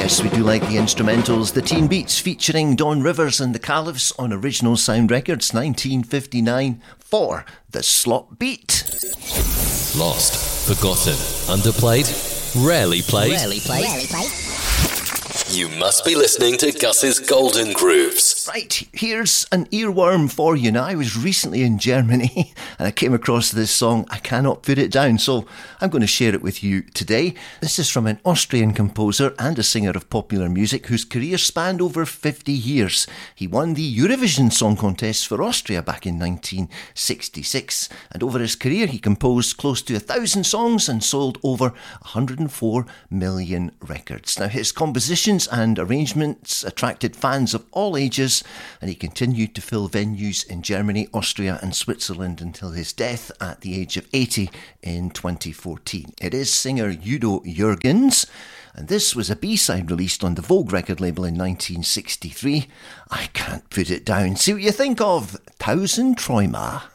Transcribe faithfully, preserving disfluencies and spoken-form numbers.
Yes, we do like the instrumentals. The Teen Beats featuring Don Rivers and the Caliphs on Original Sound Records nineteen fifty-nine for The Slop Beat. Lost, forgotten, underplayed, rarely played. Rarely played. Rarely played. You must be listening to Gus's Golden Grooves. Right, here's an earworm for you. Now, I was recently in Germany and I came across this song, I Cannot Put It Down, so I'm going to share it with you today. This is from an Austrian composer and a singer of popular music whose career spanned over fifty years. He won the Eurovision Song Contest for Austria back in nineteen sixty-six, and over his career he composed close to a thousand songs and sold over one hundred four million records. Now, his compositions and arrangements attracted fans of all ages, and he continued to fill venues in Germany, Austria and Switzerland until his death at the age of eighty in twenty fourteen. It is singer Udo Jürgens, and this was a B-side released on the Vogue record label in nineteen sixty-three. I Can't Put It Down. See what you think of Tausend Träume.